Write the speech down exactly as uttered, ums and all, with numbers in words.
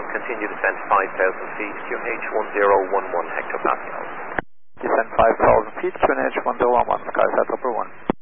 one, continue descent five thousand feet, Q N H one zero one one hectopascals. Descent five thousand feet, Q N H one zero one one, SkySat Upper one.